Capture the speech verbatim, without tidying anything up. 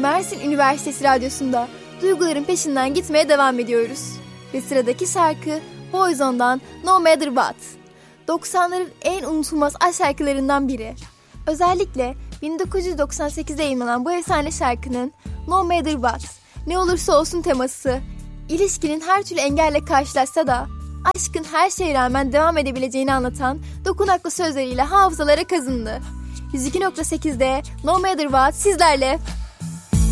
Mersin Üniversitesi Radyosu'nda duyguların peşinden gitmeye devam ediyoruz. Ve sıradaki şarkı Boyzone'dan No Matter What. doksanların en unutulmaz aşk şarkılarından biri. Özellikle bin dokuz yüz doksan sekizde yayınlanan bu efsane şarkının No Matter What, ne olursa olsun teması, ilişkinin her türlü engelle karşılaşsa da aşkın her şeye rağmen devam edebileceğini anlatan dokunaklı sözleriyle hafızalara kazındı. yüz iki nokta sekizde No Matter What sizlerle.